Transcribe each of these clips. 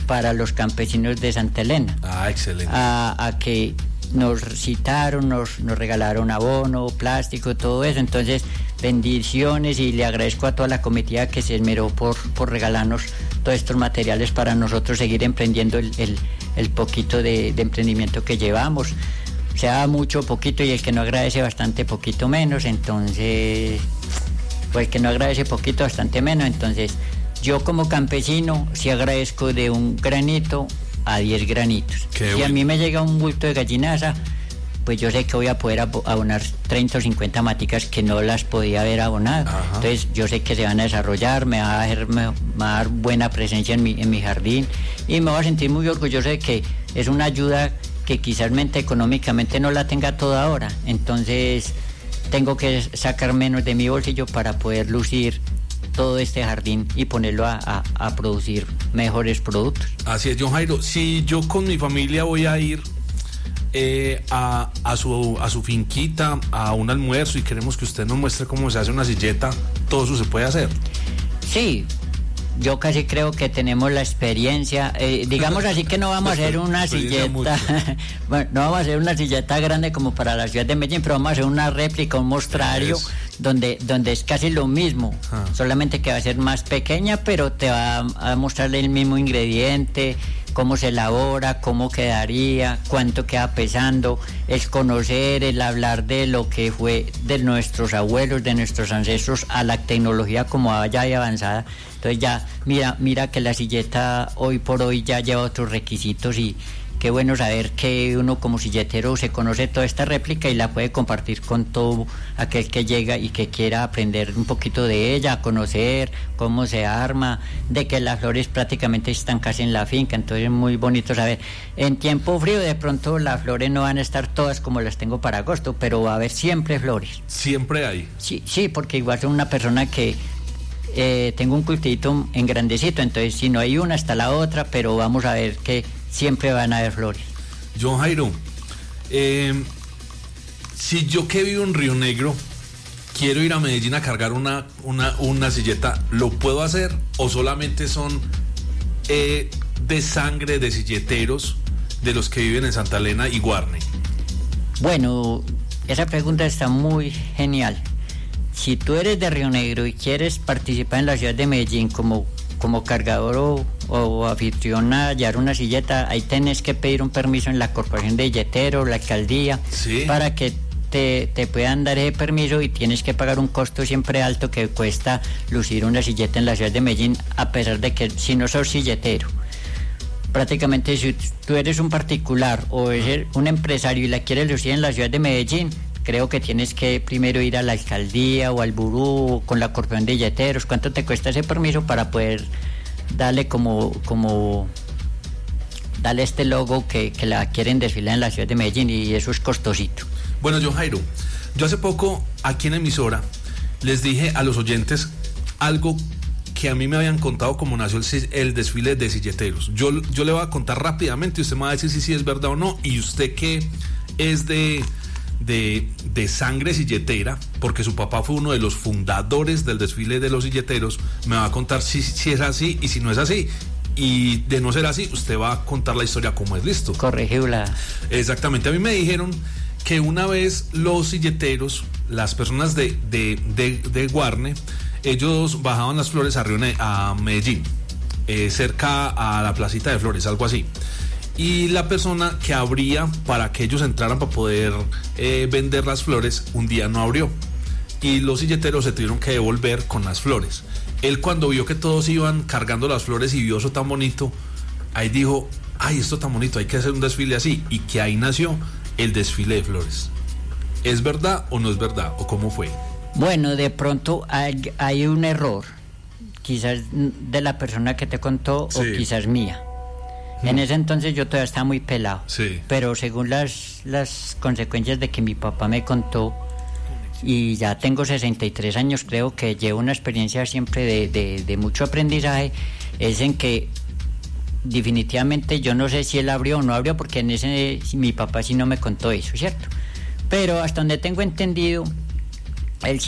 para los campesinos de Santa Elena. Excelente. A que nos citaron, nos regalaron abono, plástico, todo eso. Entonces, bendiciones, y le agradezco a toda la comitiva que se esmeró por regalarnos todos estos materiales para nosotros seguir emprendiendo el poquito de emprendimiento que llevamos. Sea mucho, poquito, y el que no agradece bastante, poquito menos. Entonces, pues el que no agradece poquito, bastante menos. Entonces, yo como campesino sí agradezco de un granito a 10 granitos. Si a mí me llega un bulto de gallinaza, pues yo sé que voy a poder abonar 30 o 50 maticas que no las podía haber abonado. Ajá. Entonces yo sé que se van a desarrollar, me va a dar buena presencia en mi jardín, y me voy a sentir muy orgulloso de que es una ayuda que quizás económicamente no la tenga toda ahora. Entonces tengo que sacar menos de mi bolsillo para poder lucir todo este jardín y ponerlo a producir mejores productos. Así es, John Jairo. Si yo con mi familia voy a ir a su finquita, a un almuerzo, y queremos que usted nos muestre cómo se hace una silleta, ¿todo eso se puede hacer? Sí, yo casi creo que tenemos la experiencia, digamos así, que no vamos a hacer una silleta, bueno, no vamos a hacer una silleta grande como para la ciudad de Medellín, pero vamos a hacer una réplica, un mostrario, donde es casi lo mismo, solamente que va a ser más pequeña, pero te va a mostrar el mismo ingrediente, cómo se elabora, cómo quedaría, cuánto queda pesando, el conocer, el hablar de lo que fue de nuestros abuelos, de nuestros ancestros, a la tecnología como ya hay avanzada. Entonces ya mira que la silleta hoy por hoy ya lleva otros requisitos, y qué bueno saber que uno como silletero se conoce toda esta réplica y la puede compartir con todo aquel que llega y que quiera aprender un poquito de ella, conocer cómo se arma, de que las flores prácticamente están casi en la finca. Entonces es muy bonito saber. En tiempo frío de pronto las flores no van a estar todas como las tengo para agosto, pero va a haber siempre flores. ¿Siempre hay? Sí, porque igual soy una persona que tengo un cultivito en grandecito, entonces si no hay una está la otra, pero vamos a ver que siempre van a haber flores. John Jairo, si yo que vivo en Río Negro quiero ir a Medellín a cargar una silleta, ¿lo puedo hacer o solamente son de sangre de silleteros de los que viven en Santa Elena y Guarne? Bueno, esa pregunta está muy genial. Si tú eres de Río Negro y quieres participar en la ciudad de Medellín como cargador o anfitrión a hallar una silleta, ahí tenés que pedir un permiso en la Corporación de Silleteros, la alcaldía, ¿sí?, para que te puedan dar ese permiso, y tienes que pagar un costo siempre alto que cuesta lucir una silleta en la ciudad de Medellín, a pesar de que si no sos silletero. Prácticamente si tú eres un particular o eres un empresario y la quieres lucir en la ciudad de Medellín, creo que tienes que primero ir a la alcaldía o al burú con la Corporación de Silleteros. ¿Cuánto te cuesta ese permiso para poder darle darle este logo que la quieren desfilar en la ciudad de Medellín? Y eso es costosito. Bueno, John Jairo, yo hace poco aquí en emisora les dije a los oyentes algo que a mí me habían contado cómo nació el desfile de silleteros. Yo le voy a contar rápidamente y usted me va a decir si es verdad o no, y usted que es de sangre silletera, porque su papá fue uno de los fundadores del desfile de los silleteros, me va a contar si es así y si no es así. Y de no ser así, usted va a contar la historia como es. ¿Listo? Corregibla. Exactamente. A mí me dijeron que una vez los silleteros, las personas de Guarne, ellos bajaban las flores a Medellín, cerca a la placita de flores, algo así. Y la persona que abría para que ellos entraran para poder vender las flores, un día no abrió. Y los silleteros se tuvieron que devolver con las flores. Él, cuando vio que todos iban cargando las flores y vio eso tan bonito, ahí dijo, ay, esto tan bonito, hay que hacer un desfile así. Y que ahí nació el desfile de flores. ¿Es verdad o no es verdad? ¿O cómo fue? Bueno, de pronto hay un error, quizás de la persona que te contó, sí, o quizás mía. En ese entonces yo todavía estaba muy pelado, sí, pero según las consecuencias de que mi papá me contó, y ya tengo 63 años, creo que llevo una experiencia siempre de mucho aprendizaje, es en que definitivamente yo no sé si él abrió o no abrió, porque mi papá sí no me contó eso, ¿cierto? Pero hasta donde tengo entendido, él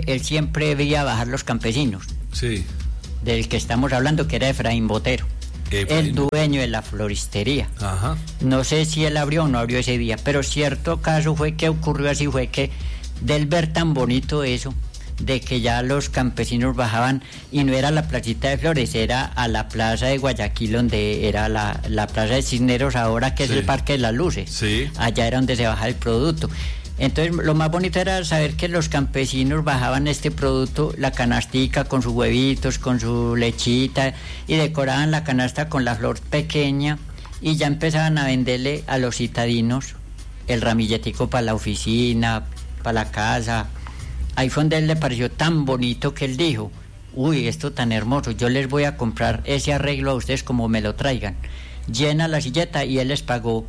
siempre veía bajar los campesinos, sí, del que estamos hablando, que era Efraín Botero. el dueño de la floristería. Ajá. No sé si él abrió o no abrió ese día, pero cierto caso fue que ocurrió así, fue que del ver tan bonito eso, de que ya los campesinos bajaban, y no era la placita de Flores, era a la plaza de Guayaquil, donde era la plaza de Cisneros ahora, que es el Parque de las Luces. Sí. Allá era donde se baja el producto. Entonces lo más bonito era saber que los campesinos bajaban este producto, la canastica con sus huevitos, con su lechita, y decoraban la canasta con la flor pequeña, y ya empezaban a venderle a los citadinos el ramilletico para la oficina, para la casa. Ahí fue donde él le pareció tan bonito que él dijo: uy, esto tan hermoso, yo les voy a comprar ese arreglo a ustedes como me lo traigan. Llena la silleta, y él les pagó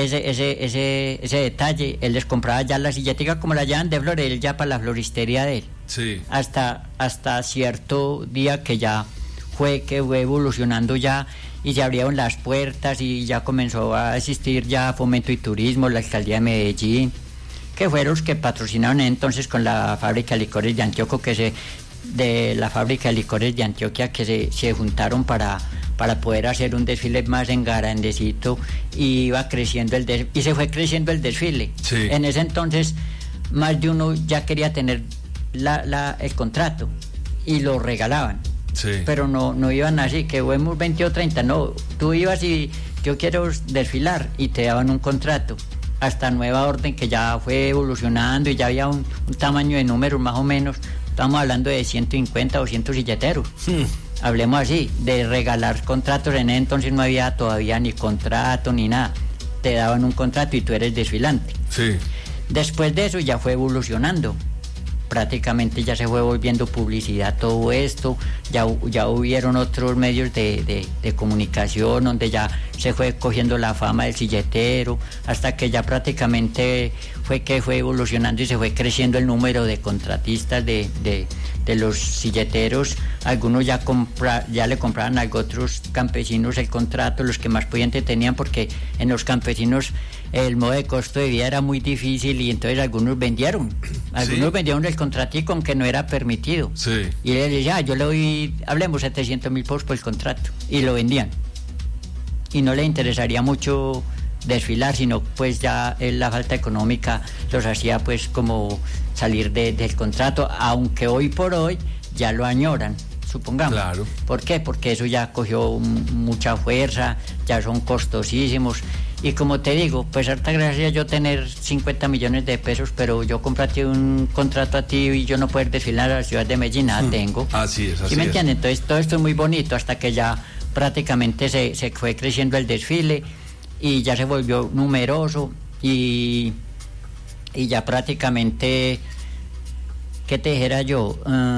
ese detalle. Él les compraba ya la silletica como la llevan de flores, él ya para la floristería de él. Sí. Hasta cierto día que ya fue evolucionando ya, y se abrieron las puertas, y ya comenzó a existir ya Fomento y Turismo, la Alcaldía de Medellín, que fueron los que patrocinaron entonces con la fábrica de licores de Antioquia, de la fábrica de licores de Antioquia, que se juntaron para poder hacer un desfile más engrandecito, y iba creciendo y se fue creciendo el desfile. Sí. En ese entonces más de uno ya quería tener el contrato, y lo regalaban. Sí. Pero no iban así, que vemos 20 o 30, no, tú ibas y yo quiero desfilar, y te daban un contrato, hasta nueva orden que ya fue evolucionando, y ya había un tamaño de números más o menos, estamos hablando de 150 o 200 silleteros. Hablemos así, de regalar contratos. En ese entonces no había todavía ni contrato ni nada, te daban un contrato y tú eres desfilante. Sí. Después de eso ya fue evolucionando, prácticamente ya se fue volviendo publicidad todo esto, ya hubieron otros medios de comunicación donde ya se fue cogiendo la fama del silletero, hasta que ya prácticamente fue evolucionando y se fue creciendo el número de contratistas de los silleteros. Algunos ya le compraban a otros campesinos el contrato, los que más pudientes tenían, porque en los campesinos el modo de costo de vida era muy difícil, y entonces algunos vendieron el contratico, aunque no era permitido. Sí. Y él decía: yo le doy, hablemos, 700.000 pesos por el contrato, y lo vendían, y no le interesaría mucho desfilar, sino pues ya la falta económica los hacía pues como salir del contrato, aunque hoy por hoy ya lo añoran, supongamos. Claro. ¿Por qué? Porque eso ya cogió mucha fuerza, ya son costosísimos. Y como te digo, pues harta gracia yo tener 50 millones de pesos, pero yo comprarte un contrato a ti y yo no poder desfilar a la ciudad de Medellín, nada tengo. Así es, así ¿Sí me es. entienden? Entonces todo esto es muy bonito, hasta que ya prácticamente se fue creciendo el desfile, y ya se volvió numeroso, y ya prácticamente, ¿qué te dijera yo?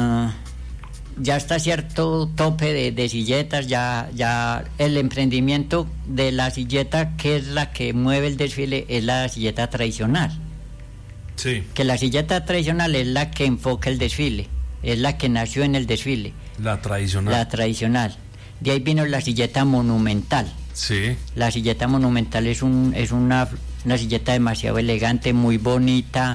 Ya está cierto tope de silletas, ya el emprendimiento de la silleta, que es la que mueve el desfile, es la silleta tradicional. Sí. Que la silleta tradicional es la que enfoca el desfile, es la que nació en el desfile. La tradicional. La tradicional. De ahí vino la silleta monumental. Sí. La silleta monumental es una silleta demasiado elegante, muy bonita,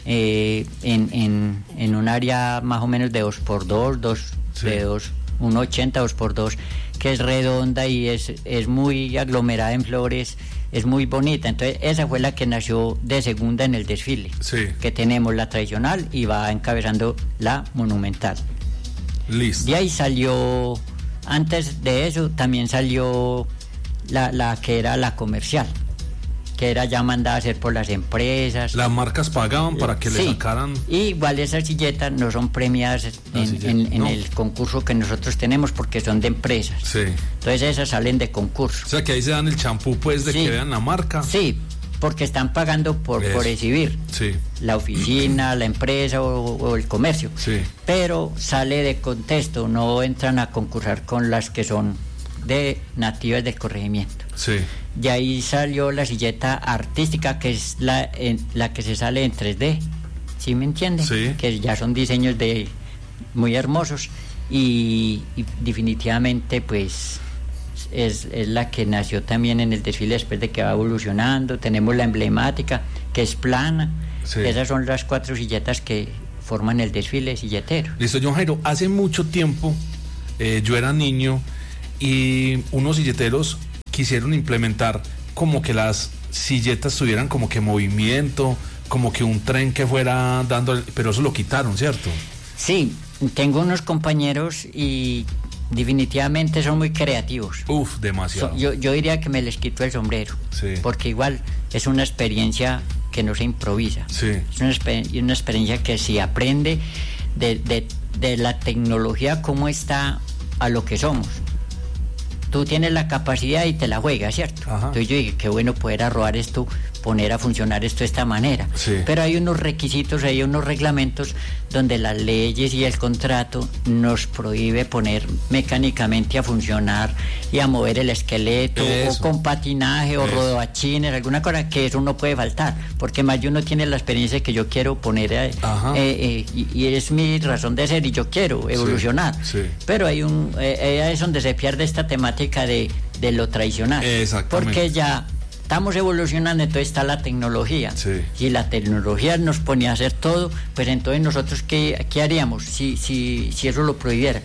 en un área más o menos de 2x2, Sí. de 1,80, 2x2, que es redonda y es muy aglomerada en flores, es muy bonita. Entonces esa fue la que nació de segunda en el desfile. Sí. Que tenemos la tradicional y va encabezando la monumental. Listo. De ahí salió, antes de eso también salió la que era la comercial, que era ya mandada a hacer por las empresas. Las marcas pagaban para que le sacaran. Y igual esas silletas no son premiadas en el concurso que nosotros tenemos, porque son de empresas. Sí. Entonces esas salen de concurso. O sea que ahí se dan el champú pues de que vean la marca. Sí, porque están pagando por exhibir. Sí. La oficina, la empresa o el comercio. Sí. Pero sale de contexto, no entran a concursar con las que son de nativas del corregimiento. Sí. De ahí salió la silleta artística, que es la que se sale en 3D, ¿sí me entienden? Sí. Que ya son diseños muy hermosos, y definitivamente pues es la que nació también en el desfile después de que va evolucionando. Tenemos la emblemática, que es plana. Sí. Esas son las 4 silletas que forman el desfile silletero. Listo, John Jairo, hace mucho tiempo yo era niño y unos silleteros quisieron implementar como que las silletas tuvieran como que movimiento, como que un tren que fuera dando, pero eso lo quitaron, ¿cierto? Sí, tengo unos compañeros y definitivamente son muy creativos. Uf, demasiado. Yo diría que me les quito el sombrero, sí, porque igual es una experiencia que no se improvisa. Sí. Es una experiencia que se aprende de la tecnología, cómo está a lo que somos. Tú tienes la capacidad y te la juegas, ¿cierto? Ajá. Entonces yo dije, qué bueno poder arrojar esto, poner a funcionar esto de esta manera. Sí. Pero hay unos requisitos, hay unos reglamentos donde las leyes y el contrato nos prohíbe poner mecánicamente a funcionar y a mover el esqueleto, eso, o con patinaje, o rodobachines, alguna cosa que eso no puede faltar, porque más de uno tiene la experiencia que yo quiero poner, y es mi razón de ser y yo quiero evolucionar. Sí, sí. Pero hay es donde se pierde esta temática de lo tradicional. Exactamente. Porque ya estamos evolucionando, entonces está la tecnología. Sí. Si la tecnología nos ponía a hacer todo, pues entonces nosotros ¿qué haríamos si eso lo prohibiera,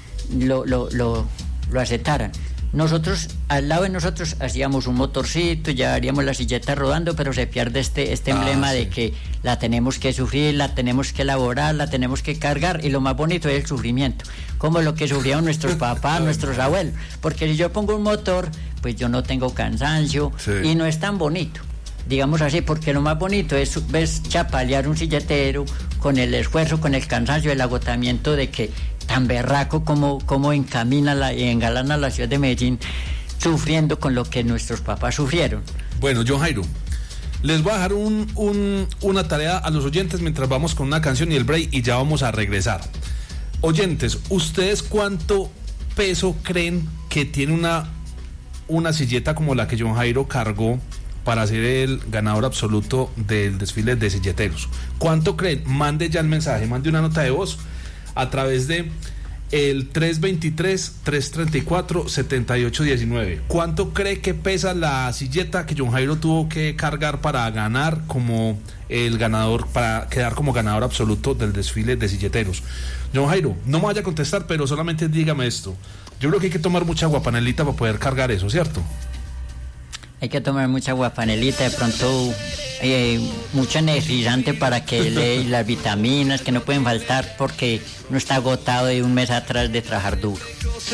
lo aceptaran? Nosotros, al lado de nosotros, hacíamos un motorcito, ya haríamos la silleta rodando, pero se pierde este emblema sí, de que la tenemos que sufrir, la tenemos que elaborar, la tenemos que cargar, y lo más bonito es el sufrimiento, como lo que sufrieron nuestros papás, nuestros abuelos, porque si yo pongo un motor, pues yo no tengo cansancio, sí, y no es tan bonito, digamos así, porque lo más bonito es chapalear un silletero con el esfuerzo, con el cansancio, el agotamiento de que tan berraco como encamina y engalana la ciudad de Medellín, sufriendo con lo que nuestros papás sufrieron. Bueno, John Jairo, les voy a dejar una tarea a los oyentes mientras vamos con una canción y el break, y ya vamos a regresar. Oyentes, ¿ustedes cuánto peso creen que tiene una silleta como la que John Jairo cargó para ser el ganador absoluto del desfile de silleteros? ¿Cuánto creen? Mande ya el mensaje, mande una nota de voz a través de el 323-334-7819. ¿Cuánto cree que pesa la silleta que John Jairo tuvo que cargar para ganar como el ganador, para quedar como ganador absoluto del desfile de silleteros? John Jairo, no me vaya a contestar, pero solamente dígame esto. Yo creo que hay que tomar mucha aguapanelita para poder cargar eso, ¿cierto? Hay que tomar mucha aguapanelita, de pronto mucho energizante para que las vitaminas que no pueden faltar, porque no está agotado de un mes atrás de trabajar duro.